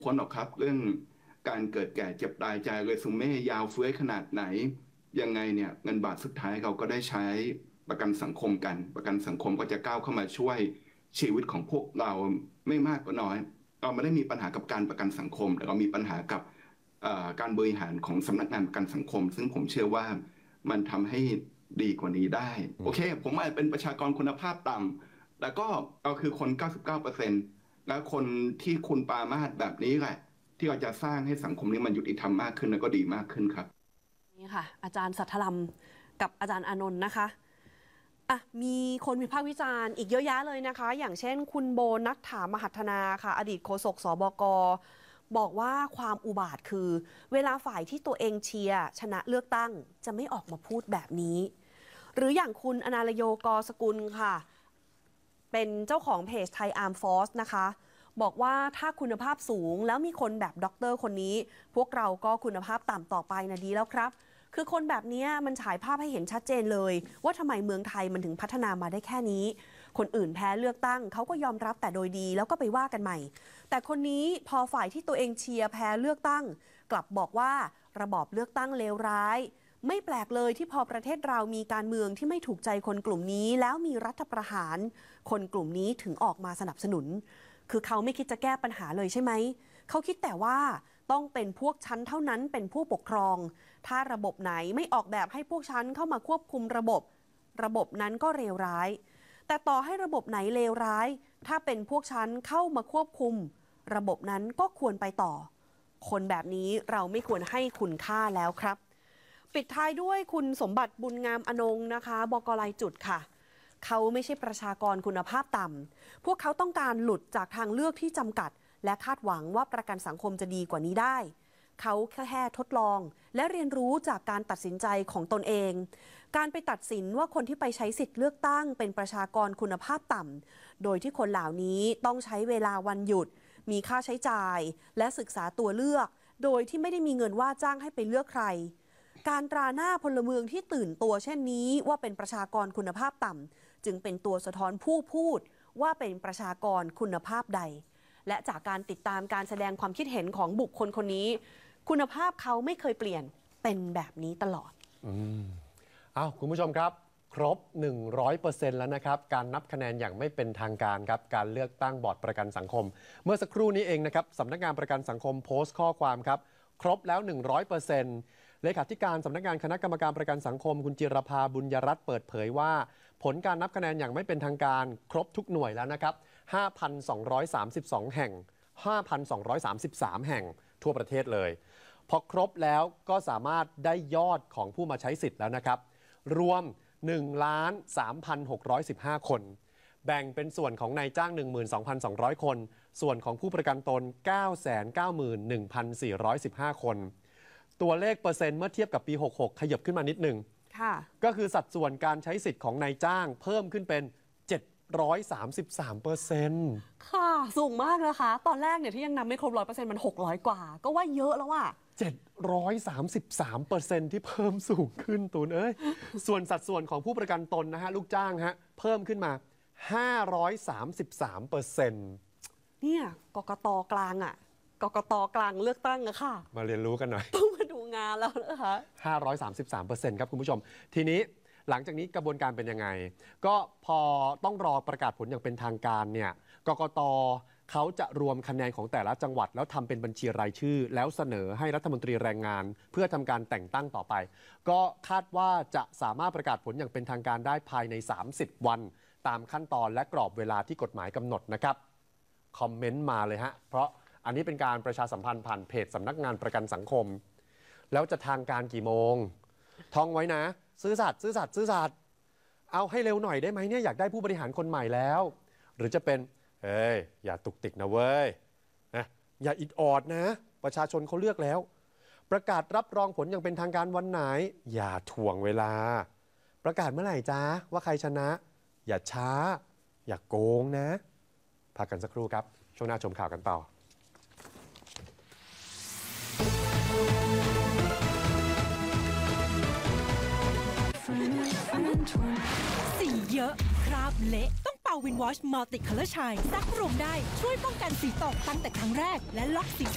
พ้นหรอกครับเรื่องการเกิดแก่เจ็บตายใจเรซูเม่ยาวเฟ้ยขนาดไหนยังไงเนี่ยเงินบาทสุดท้ายเราก็ได้ใช้ประกันสังคมกันประกันสังคมก็จะก้าวเข้ามาช่วยชีวิตของพวกเราไม่มากก็น้อยเราไม่ได้มีปัญหากับการประกันสังคมแต่เรามีปัญหากับการบริหารของสำนักงานประกันสังคมซึ่งผมเชื่อว่ามันทำให้ดีกว่านี้ได้โอเคผมอาจเป็นประชากรคุณภาพต่ำแต่ก็เราคือคน 99%แล้วคนที่คุณปามาสแบบนี้แหละที่เราจะสร้างให้สังคมนี้มันยุติธรรมมากขึ้นแล้วก็ดีมากขึ้นครับนี่ค่ะอาจารย์สัทธลัมกับอาจารย์อานนท์นะคะมีคนวิพากษ์วิจารณ์อีกเยอะแยะเลยนะคะอย่างเช่นคุณโบนัฐฐามหัฒนาค่ะอดีตโฆษกสบกบอกว่าความอุบาทคือเวลาฝ่ายที่ตัวเองเชียร์ชนะเลือกตั้งจะไม่ออกมาพูดแบบนี้หรืออย่างคุณอนาลโยกสกุลค่ะเป็นเจ้าของเพจไทยอาร์มฟอร์สนะคะบอกว่าถ้าคุณภาพสูงแล้วมีคนแบบด็อกเตอร์คนนี้พวกเราก็คุณภาพต่ำต่อไปนะดีแล้วครับคือคนแบบนี้มันฉายภาพให้เห็นชัดเจนเลยว่าทำไมเมืองไทยมันถึงพัฒนามาได้แค่นี้คนอื่นแพ้เลือกตั้งเขาก็ยอมรับแต่โดยดีแล้วก็ไปว่ากันใหม่แต่คนนี้พอฝ่ายที่ตัวเองเชียร์แพ้เลือกตั้งกลับบอกว่าระบอบเลือกตั้งเลวร้ายไม่แปลกเลยที่พอประเทศเรามีการเมืองที่ไม่ถูกใจคนกลุ่มนี้แล้วมีรัฐประหารคนกลุ่มนี้ถึงออกมาสนับสนุนคือเขาไม่คิดจะแก้ปัญหาเลยใช่ไหมเขาคิดแต่ว่าต้องเป็นพวกชั้นเท่านั้นเป็นผู้ปกครองถ้าระบบไหนไม่ออกแบบให้พวกชั้นเข้ามาควบคุมระบบนั้นก็เลวร้ายแต่ต่อให้ระบบไหนเลวร้ายถ้าเป็นพวกชั้นเข้ามาควบคุมระบบนั้นก็ควรไปต่อคนแบบนี้เราไม่ควรให้คุณค่าแล้วครับปิดท้ายด้วยคุณสมบัติบุญงามอนงนะคะบก.ลายจุดค่ะเขาไม่ใช่ประชากรคุณภาพต่ำพวกเขาต้องการหลุดจากทางเลือกที่จำกัดและคาดหวังว่าประกันสังคมจะดีกว่านี้ได้เขาแค่ทดลองและเรียนรู้จากการตัดสินใจของตนเองการไปตัดสินว่าคนที่ไปใช้สิทธิ์เลือกตั้งเป็นประชากรคุณภาพต่ำโดยที่คนเหล่านี้ต้องใช้เวลาวันหยุดมีค่าใช้จ่ายและศึกษาตัวเลือกโดยที่ไม่ได้มีเงินว่าจ้างให้ไปเลือกใครการตราหน้าพลเมืองที่ตื่นตัวเช่นนี้ว่าเป็นประชากรคุณภาพต่ำจึงเป็นตัวสะท้อนผู้พูดว่าเป็นประชากรคุณภาพใดและจากการติดตามการแสดงความคิดเห็นของบุคคลคนนี้คุณภาพเขาไม่เคยเปลี่ยนเป็นแบบนี้ตลอดคุณผู้ชมครับครบ 100% แล้วนะครับการนับคะแนนอย่างไม่เป็นทางการครับการเลือกตั้งบอร์ดประกันสังคมเมื่อสักครู่นี้เองนะครับสำนักงานประกันสังคมโพสต์ข้อความครับครบแล้ว 100%เลขาธิการสำนักงานคณะกรรมการประกันสังคมคุณจิรภาบุญยรัตน์เปิดเผยว่าผลการนับคะแนนอย่างไม่เป็นทางการครบทุกหน่วยแล้วนะครับ 5,232 แห่ง 5,233 แห่งทั่วประเทศเลยพอครบแล้วก็สามารถได้ยอดของผู้มาใช้สิทธิ์แล้วนะครับรวม 1,3,615 คนแบ่งเป็นส่วนของนายจ้าง 12,200 คนส่วนของผู้ประกันตน 991,415 คนตัวเลขเปอร์เซ็นต์เมื่อเทียบกับปี 66 ขยับขึ้นมานิดหนึ่งก็คือสัดส่วนการใช้สิทธิ์ของนายจ้างเพิ่มขึ้นเป็น 733% ค่ะสูงมากนะคะตอนแรกเนี่ยที่ยังนับไม่ครบ 100% มัน600 กว่าก็ว่าเยอะแล้วอะ 733%ที่เพิ่มสูงขึ้นตูนส่วนสัดส่วนของผู้ประกันตนนะฮะลูกจ้างฮะเพิ่มขึ้นมา533% เนี่ยกกต.กลางอะกกต.กลางเลือกตั้งอะค่ะมาเรียนรู้กันหน่อยต้องมาดูงานแล้วนะคะ 533%ครับคุณผู้ชมทีนี้หลังจากนี้กระบวนการเป็นยังไงก็พอต้องรอประกาศผลอย่างเป็นทางการเนี่ยกกต.เขาจะรวมคะแนนของแต่ละจังหวัดแล้วทำเป็นบัญชีรายชื่อแล้วเสนอให้รัฐมนตรีแรงงานเพื่อทำการแต่งตั้งต่อไปก็คาดว่าจะสามารถประกาศผลอย่างเป็นทางการได้ภายใน30 วันตามขั้นตอนและกรอบเวลาที่กฎหมายกำหนดนะครับคอมเมนต์มาเลยฮะเพราะอันนี้เป็นการประชาสัมพันธ์ผ่านเพจสำนักงานประกันสังคมแล้วจะทางการกี่โมงท่องไว้นะซื่อสัตย์เอาให้เร็วหน่อยได้ไหมเนี่ยอยากได้ผู้บริหารคนใหม่แล้วหรือจะเป็นอย่าตุกติกนะเว้ยนะอย่าอิดออดนะประชาชนเขาเลือกแล้วประกาศรับรองผลอย่างเป็นทางการวันไหนอย่าถ่วงเวลาประกาศเมื่อไหร่จ้าว่าใครชนะอย่าช้าอย่าโกงนะพักกันสักครู่ครับช่วงหน้าชมข่าวกันต่อสีเยอะคราบเละต้องเป่าวินวอชมัลติคัลเลอร์ชัยซักรวมได้ช่วยป้องกันสีตกตั้งแต่ครั้งแรกและล็อกสี